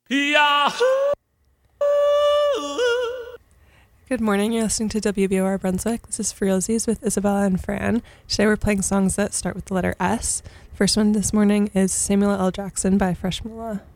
Yahoo! Good morning, you're listening to WBOR Brunswick. This is Freelsies with Isabella and Fran. Today we're playing songs that start with the letter S. The first one this morning is Samuel L. Jackson by Fresh Moolah.